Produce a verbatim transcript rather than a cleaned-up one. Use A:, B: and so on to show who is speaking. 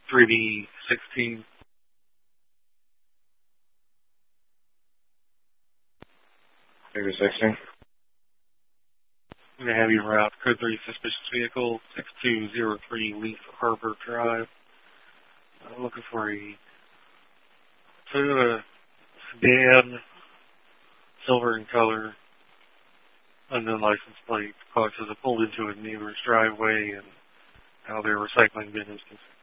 A: three B sixteen.
B: three B sixteen.
A: I'm going to have you route code three suspicious vehicle, six two zero three Leaf Harbor Drive. I'm looking for a Toyota sedan, silver in color, unknown license plate. Cars as pulled into a neighbor's driveway and how their recycling bin is concerned.